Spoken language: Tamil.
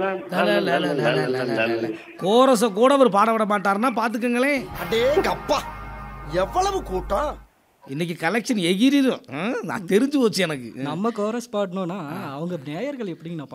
கோரஸ கூட அவர் பாட விட மாட்டாருன்னா பாத்துக்கங்களேன். அடேங்கப்பா எவ்வளவு கூட்டம். இன்னைக்கு கலெக்ஷன் எகிரிடும். நான் தெரிஞ்சு போச்சு எனக்கு. நம்ம கோரஸ் பாடணும்னா அவங்க நேயர்கள் எப்படிங்கண்ணா